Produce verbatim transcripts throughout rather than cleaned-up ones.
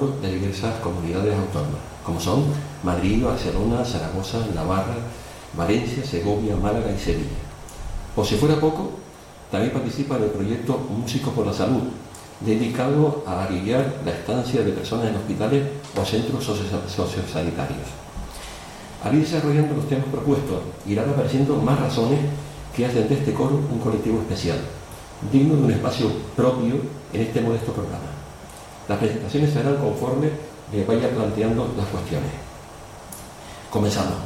coros de diversas comunidades autónomas, como son Madrid, Barcelona, Zaragoza, Navarra, Valencia, Segovia, Málaga y Sevilla. Por si fuera poco, también participa en el proyecto Músicos por la Salud, dedicado a aliviar la estancia de personas en hospitales o centros sociosanitarios. Al ir desarrollando los temas propuestos, irán apareciendo más razones que hacen de este coro un colectivo especial, digno de un espacio propio en este modesto programa. Las presentaciones se harán conforme le vaya planteando las cuestiones. Comenzamos.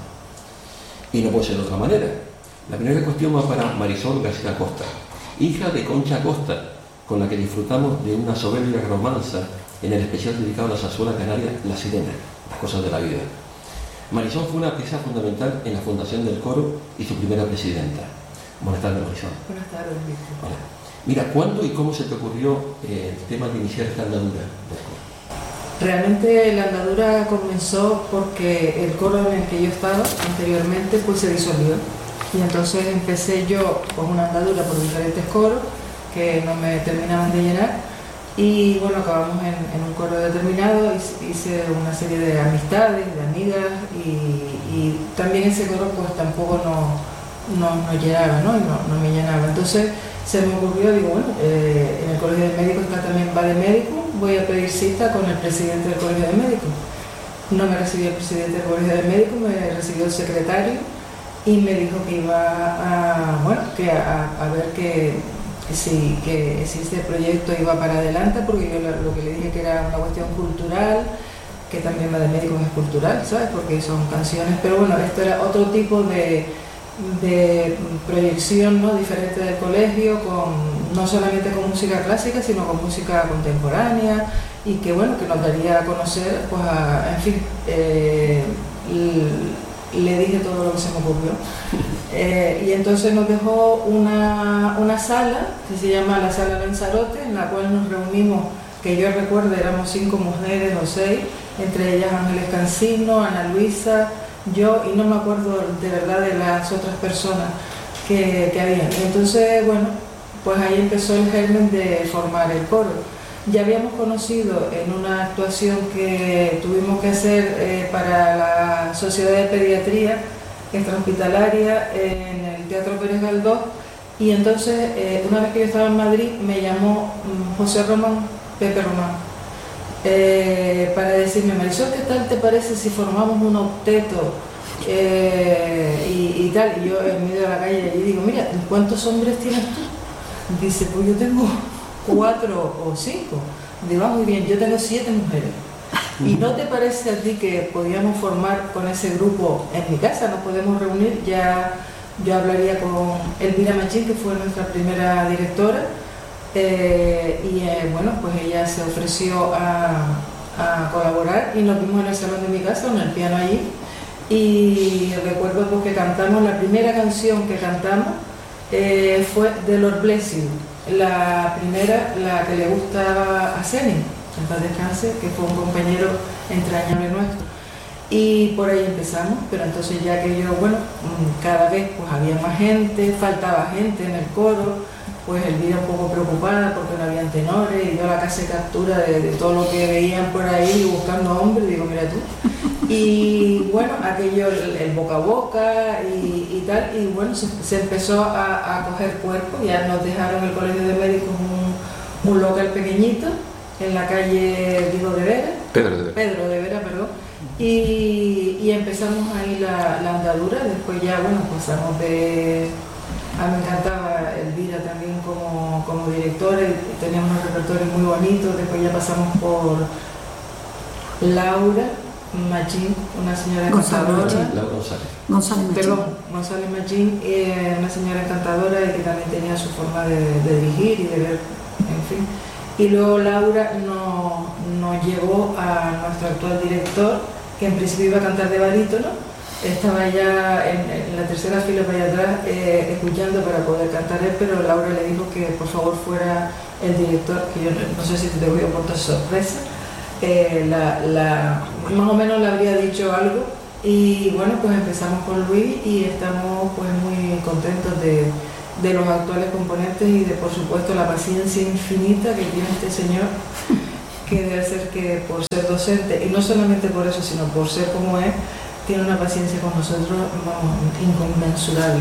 Y no puede ser de otra manera. La primera cuestión va para Marisol García Costa, hija de Concha Costa, con la que disfrutamos de una soberbia romanza en el especial dedicado a la zarzuela canaria La Sirena, las cosas de la vida. Marisol fue una pieza fundamental en la fundación del coro y su primera presidenta. Buenas tardes, Marisol. Buenas tardes, Víctor. Hola. Mira, ¿cuándo y cómo se te ocurrió eh, el tema de iniciar esta andadura del coro? Realmente la andadura comenzó porque el coro en el que yo estaba anteriormente pues se disolvió. Y entonces empecé yo con una andadura por diferentes coros que no me terminaban de llenar. Y bueno, acabamos en, en un coro determinado, hice una serie de amistades, de amigas, y, y también ese coro pues tampoco no, no, no llenaba, ¿no? No, no me llenaba. Entonces se me ocurrió, digo, bueno, eh, en el Colegio de Médicos está también va de médico, voy a pedir cita con el presidente del Colegio de Médicos. No me recibió el presidente del Colegio de Médicos, me recibió el secretario y me dijo que iba a, bueno, que a, a ver que sí, que si este proyecto iba para adelante, porque yo lo, lo que le dije que era una cuestión cultural, que también va de médicos es cultural, ¿sabes? Porque son canciones, pero bueno, esto era otro tipo de, de proyección, ¿no? Diferente del colegio, con, no solamente con música clásica, sino con música contemporánea, y que bueno, que nos daría a conocer, pues, a, en fin, eh, le dije todo lo que se me ocurrió. Eh, y entonces nos dejó una, una sala que se llama la Sala Lanzarote, en la cual nos reunimos, que yo recuerdo éramos cinco mujeres o seis, entre ellas Ángeles Cancino, Ana Luisa, yo, y no me acuerdo de verdad de las otras personas que, que había. Y entonces, bueno, pues ahí empezó el germen de formar el coro. Ya habíamos conocido en una actuación que tuvimos que hacer eh, para la Sociedad de Pediatría Extrahospitalaria en el Teatro Pérez Galdós, y entonces eh, una vez que yo estaba en Madrid me llamó um, José Román, Pepe Román, eh, para decirme: Marisol, ¿qué tal te parece si formamos un octeto eh, y, y tal? Y yo en medio de la calle allí digo: mira, ¿cuántos hombres tienes tú? Dice: pues yo tengo cuatro o cinco. Digo: ah, muy bien, yo tengo siete mujeres. ¿Y no te parece a ti que podíamos formar con ese grupo en mi casa? Nos podemos reunir. Ya yo hablaría con Elvira Machín, que fue nuestra primera directora, eh, y eh, bueno, pues ella se ofreció a, a colaborar, y nos vimos en el salón de mi casa, con el piano allí, y recuerdo pues que cantamos, la primera canción que cantamos eh, fue The Lord Bless You, la primera, la que le gustaba a Ceni, en paz descanse, que fue un compañero entrañable nuestro, y por ahí empezamos. Pero entonces ya que yo, bueno, cada vez pues había más gente, faltaba gente en el coro, pues Elvira un poco preocupada porque no habían tenores, y yo la casa de captura de, de todo lo que veían por ahí buscando hombres, digo: mira tú. Y bueno, aquello, el, el boca a boca y, y tal, y bueno, se, se empezó a, a coger cuerpo. Ya nos dejaron el Colegio de Médicos un, un local pequeñito en la calle, digo, de Vera, Pedro de Vera, Pedro de Vera, perdón, y, y empezamos ahí la, la andadura. Después ya, bueno, pasamos de... A mí me encantaba Elvira también como, como directora, y teníamos unos repertorios muy bonitos. Después ya pasamos por Laura Machín, una señora encantadora. Laura González. González Machín. Perdón, González Machín, eh, una señora encantadora y que también tenía su forma de, de dirigir y de ver, en fin. Y luego Laura nos no llevó a nuestro actual director, que en principio iba a cantar de barítono. Estaba ya en, en la tercera fila para allá atrás eh, escuchando para poder cantar él, pero Laura le dijo que por favor fuera el director, que yo no, no sé si te voy a aportar sorpresa. Eh, la, la, más o menos le habría dicho algo, y bueno, pues empezamos con Luis y estamos pues muy contentos de, de los actuales componentes y de, por supuesto, la paciencia infinita que tiene este señor, que debe ser que por ser docente, y no solamente por eso, sino por ser como es, tiene una paciencia con nosotros, vamos, inconmensurable.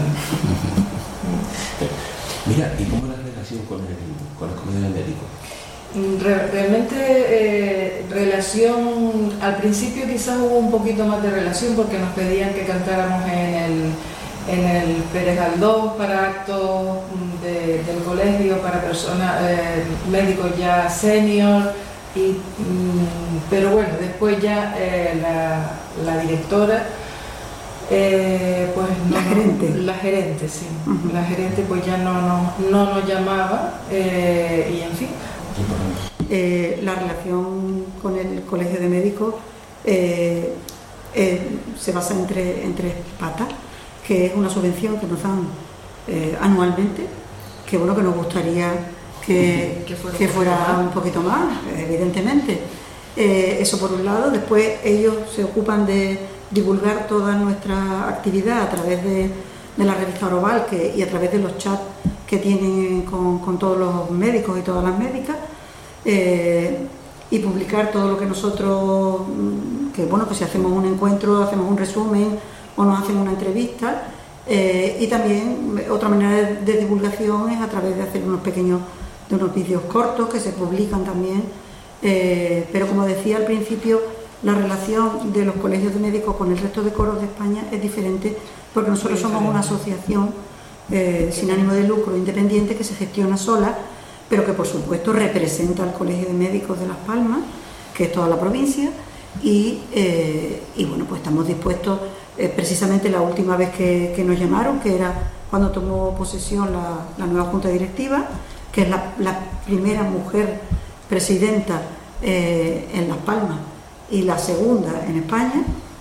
Mira, ¿y cómo es la relación con el, con el colegio de médicos? Re realmente eh, relación, al principio quizás hubo un poquito más de relación porque nos pedían que cantáramos en el, en el Pérez Galdós para actos de, del colegio, para personas, eh, médicos ya senior, y, mm, pero bueno, después ya eh, la, la directora, eh, pues no, la gerente, la gerente, sí, uh-huh. la gerente pues ya no, no, no nos llamaba, eh, y en fin. Eh, la relación con el Colegio de Médicos eh, eh, se basa en tres, en tres patas, que es una subvención que nos dan eh, anualmente, que bueno, que nos gustaría que, que fuera, que fuera un poquito más, evidentemente. Eh, eso por un lado. Después ellos se ocupan de divulgar toda nuestra actividad a través de, de la revista Oroval que, y a través de los chats que tienen con, con todos los médicos y todas las médicas, eh, y publicar todo lo que nosotros, que bueno, que si hacemos un encuentro, hacemos un resumen o nos hacen una entrevista, eh, y también otra manera de, de divulgación es a través de hacer unos pequeños, de unos vídeos cortos que se publican también, eh, pero como decía al principio, la relación de los colegios de médicos con el resto de coros de España es diferente porque nosotros somos una asociación Eh, sin ánimo de lucro, independiente, que se gestiona sola, pero que por supuesto representa al Colegio de Médicos de Las Palmas, que es toda la provincia, y, eh, y bueno, pues estamos dispuestos, eh, precisamente la última vez que, que nos llamaron, que era cuando tomó posesión la, la nueva Junta Directiva, que es la, la primera mujer presidenta eh, en Las Palmas y la segunda en España,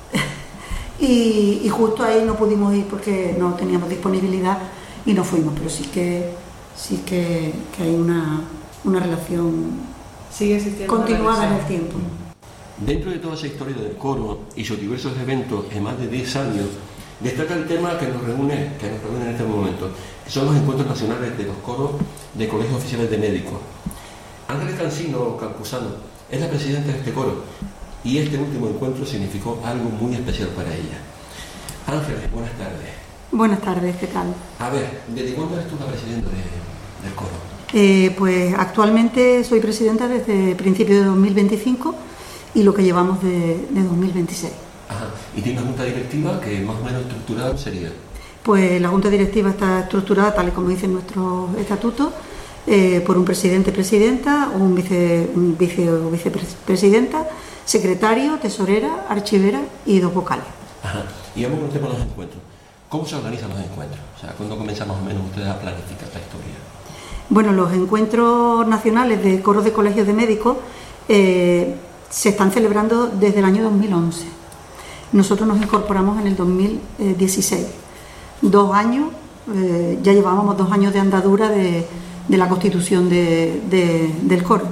y, y justo ahí no pudimos ir porque no teníamos disponibilidad y no fuimos, pero sí que sí que, que hay una, una relación sigue existiendo continuada en el tiempo. Dentro de toda esa historia del coro y sus diversos eventos en más de diez años, destaca el tema que nos reúne, que nos reúne en este momento, que son los encuentros nacionales de los coros de colegios oficiales de médicos. Ángeles Cansino Campuzano es la presidenta de este coro, y este último encuentro significó algo muy especial para ella. Ángeles, buenas tardes. Buenas tardes, ¿qué tal? A ver, ¿desde cuándo eres tú la presidenta de, del coro? Eh, pues actualmente soy presidenta desde principios de dos mil veinticinco y lo que llevamos de, de dos mil veintiséis. Ajá. ¿Y tiene una junta directiva que más o menos estructurada sería? Pues la junta directiva está estructurada, tal y como dice nuestro estatuto, eh, por un presidente, presidenta, un vice, un vice o vicepresidenta, secretario, tesorera, archivera y dos vocales. Ajá. Y vamos con el tema de los encuentros. ¿Cómo se organizan los encuentros? O sea, ¿cuándo comienzan más o menos ustedes a planificar la historia? Bueno, los encuentros nacionales de coros de colegios de médicos eh, se están celebrando desde el año dos mil once. Nosotros nos incorporamos en el dos mil dieciséis. Dos años, eh, ya llevábamos dos años de andadura de, de la constitución de, de, del coro.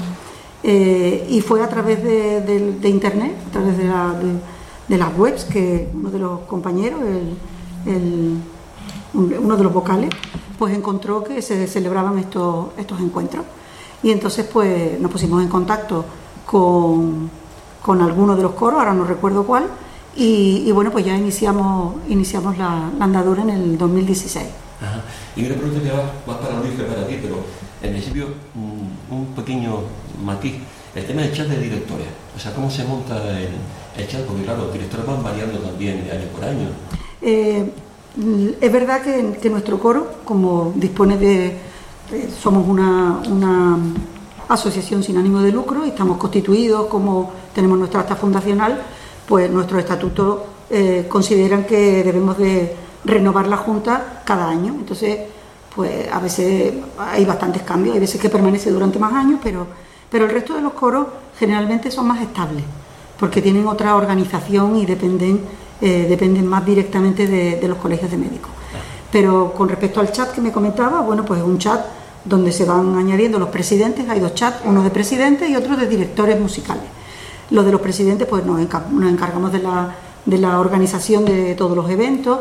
Eh, y fue a través de, de, de internet, a través de, la, de, de las webs, que uno de los compañeros, el, el, uno de los vocales, pues encontró que se celebraban estos, estos encuentros. Y entonces pues nos pusimos en contacto con, con algunos de los coros, ahora no recuerdo cuál, y, y bueno, pues ya iniciamos, iniciamos la, la andadura en el dos mil dieciséis. Ajá. Y una pregunta que va más para Luis que para ti, pero en principio un, un pequeño matiz, el tema del chat de directores, o sea, ¿cómo se monta el, el chat? Porque claro, los directores van variando también de año por año. Eh, es verdad que, que nuestro coro, como dispone de, eh, somos una, una asociación sin ánimo de lucro y estamos constituidos, como tenemos nuestra acta fundacional, pues nuestros estatutos eh, consideran que debemos de renovar la Junta cada año. Entonces, pues a veces hay bastantes cambios, hay veces que permanece durante más años, pero, pero el resto de los coros generalmente son más estables, porque tienen otra organización y dependen, eh, dependen más directamente de, de los colegios de médicos. Pero con respecto al chat que me comentaba, bueno, pues es un chat donde se van añadiendo los presidentes, hay dos chats, uno de presidentes y otro de directores musicales. Los de los presidentes, pues nos encargamos de la, de la organización de todos los eventos.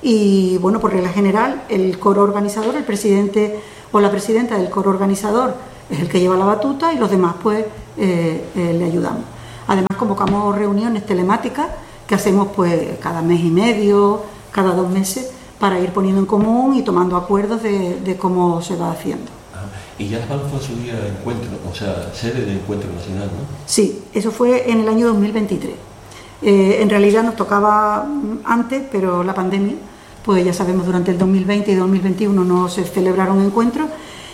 Y bueno, por regla general, el coro organizador, el presidente o la presidenta del coro organizador es el que lleva la batuta y los demás pues eh, eh, le ayudamos. Además convocamos reuniones telemáticas que hacemos pues cada mes y medio, cada dos meses, para ir poniendo en común y tomando acuerdos de, de cómo se va haciendo. Y ya Las Palmas fue su día de encuentro, o sea, sede del encuentro nacional, ¿no? Sí, eso fue en el año dos mil veintitrés. Eh, en realidad nos tocaba antes, pero la pandemia, pues ya sabemos, durante el dos mil veinte y dos mil veintiuno no se celebraron encuentros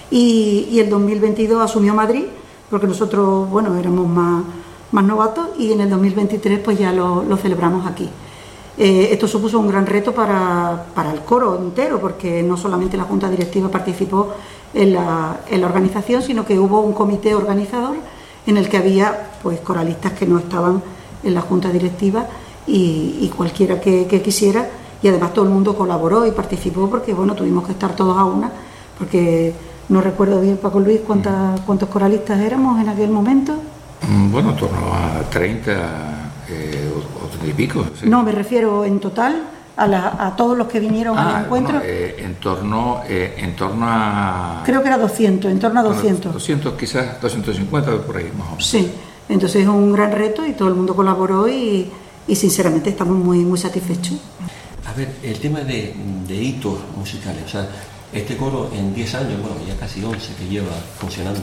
y, y el dos mil veintidós asumió Madrid, porque nosotros, bueno, éramos más, más novatos y en el dos mil veintitrés pues ya lo, lo celebramos aquí. Eh, esto supuso un gran reto para, para el coro entero, porque no solamente la Junta Directiva participó en la, en la organización, sino que hubo un comité organizador en el que había pues coralistas que no estaban en la Junta Directiva y, y cualquiera que, que quisiera, y además todo el mundo colaboró y participó, porque bueno, tuvimos que estar todos a una, porque no recuerdo bien, Paco Luis, ¿cuántas, cuántos coralistas éramos en aquel momento? Bueno, en torno a treinta eh, o, o treinta y pico. Sí. No, me refiero en total a, la, a todos los que vinieron ah, al encuentro. Bueno, eh, en, torno, eh, en torno a... Creo que era doscientos, en torno a doscientos. doscientos, quizás doscientos cincuenta, por ahí más o menos. Sí, entonces es un gran reto y todo el mundo colaboró y, y sinceramente estamos muy, muy satisfechos. A ver, el tema de, de hitos musicales, o sea, este coro en diez años, bueno, ya casi once que lleva funcionando,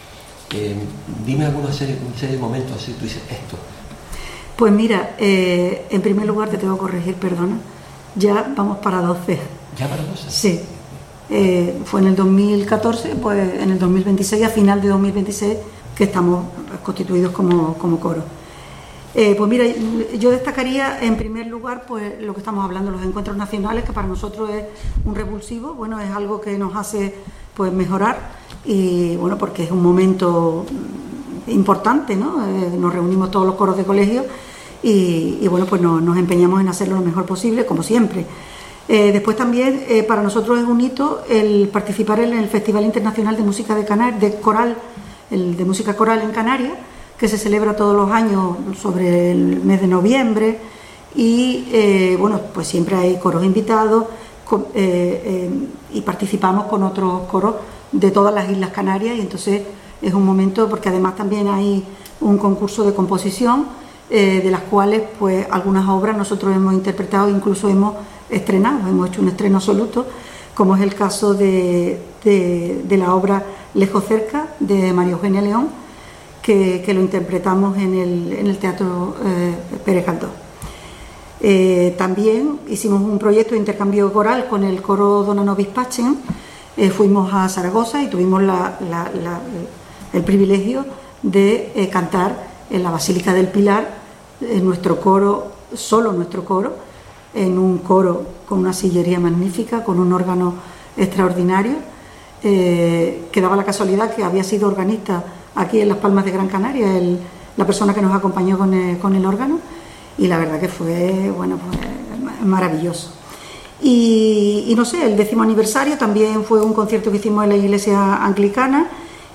eh, dime alguna serie, una serie de momentos así, tú dices esto. Pues mira, eh, en primer lugar te tengo que corregir, perdona, ya vamos para doce. ¿Ya para doce? Sí, eh, fue en el dos mil catorce, pues en el dos mil veintiséis, a final de dos mil veintiséis, que estamos constituidos como, como coro. Eh, pues mira, yo destacaría en primer lugar pues lo que estamos hablando, los encuentros nacionales, que para nosotros es un revulsivo, bueno, es algo que nos hace pues mejorar y bueno, porque es un momento importante, ¿no? Eh, nos reunimos todos los coros de colegio y, y bueno, pues no, nos empeñamos en hacerlo lo mejor posible, como siempre. Eh, después también eh, para nosotros es un hito el participar en el Festival Internacional de Música de Canarias, de coral, el de música coral en Canarias, que se celebra todos los años sobre el mes de noviembre y eh, bueno, pues siempre hay coros invitados con, eh, eh, y participamos con otros coros de todas las Islas Canarias y entonces es un momento, porque además también hay un concurso de composición eh, de las cuales pues algunas obras nosotros hemos interpretado, incluso hemos estrenado, hemos hecho un estreno absoluto, como es el caso de, de, de la obra Lejos Cerca de María Eugenia León, que, que lo interpretamos en el, en el Teatro eh, Pérez Galdós. Eh, también hicimos un proyecto de intercambio coral con el coro Dona Nobis Pacem. Eh, fuimos a Zaragoza y tuvimos la, la, la, el privilegio de eh, cantar en la Basílica del Pilar, en nuestro coro, solo nuestro coro, en un coro con una sillería magnífica, con un órgano extraordinario, eh, que daba la casualidad que había sido organista aquí en Las Palmas de Gran Canaria, el, la persona que nos acompañó con el, con el órgano, y la verdad que fue, bueno, pues, maravilloso. Y, y no sé, el décimo aniversario también fue un concierto que hicimos en la iglesia anglicana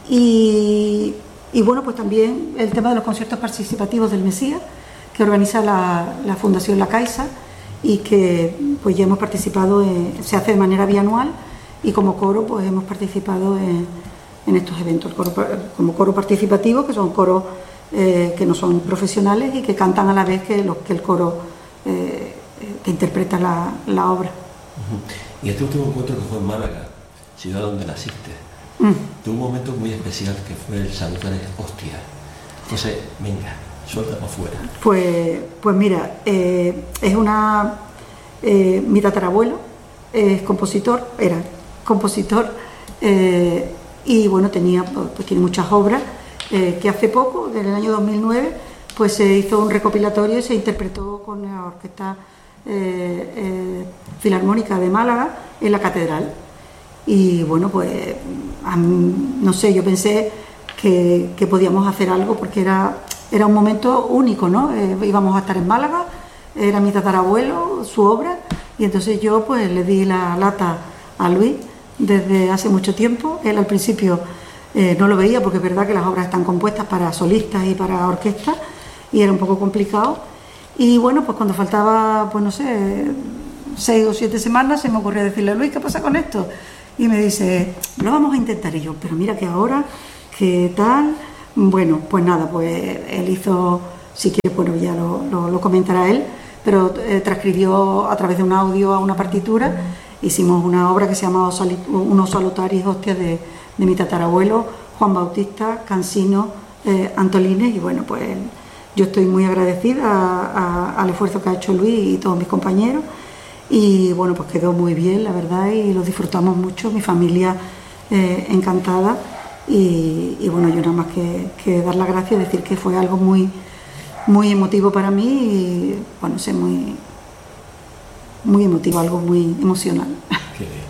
y, y bueno, pues también el tema de los conciertos participativos del Mesías, que organiza la, la Fundación La Caixa y que pues ya hemos participado, en, se hace de manera bianual y como coro pues hemos participado en, en estos eventos, coro, como coro participativo, que son coros eh, que no son profesionales y que cantan a la vez que, los, que el coro eh, que interpreta la, la obra. Uh-huh. Y este último encuentro que fue en Málaga, ciudad donde naciste, mm. tuvo un momento muy especial que fue el saludar hostia. Entonces, venga, suelta para afuera. Pues, pues mira, eh, es una... Eh, mi tatarabuelo es compositor, era compositor eh, y bueno, tenía, pues tiene muchas obras eh, que hace poco, desde el año dos mil nueve, pues se hizo un recopilatorio y se interpretó con la Orquesta eh, eh, Filarmónica de Málaga en la Catedral. Y bueno, pues a mí, no sé, yo pensé que, que podíamos hacer algo porque era, era un momento único, ¿no? Eh, íbamos a estar en Málaga, era mi tatarabuelo, su obra, y entonces yo pues le di la lata a Luis desde hace mucho tiempo. Él al principio eh, no lo veía porque es verdad que las obras están compuestas para solistas y para orquestas y era un poco complicado. Y bueno, pues cuando faltaba, pues no sé, seis o siete semanas se me ocurrió decirle: Luis, ¿qué pasa con esto? Y me dice: lo vamos a intentar. Y yo, pero mira que ahora ¿qué tal? Bueno, pues nada, pues él hizo, si quiere, bueno, ya lo, lo, lo comentará él, pero eh, transcribió a través de un audio a una partitura. Hicimos una obra que se llama Unos salutaris hostias de, de mi tatarabuelo, Juan Bautista Cansino eh, Antolines, y bueno, pues yo estoy muy agradecida a, a, al esfuerzo que ha hecho Luis y todos mis compañeros, y bueno, pues quedó muy bien, la verdad, y lo disfrutamos mucho, mi familia eh, encantada, y, y bueno, yo nada más que, que dar las gracias y decir que fue algo muy, muy emotivo para mí, y bueno, sé, muy, muy emotivo, algo muy emocional. Qué bien.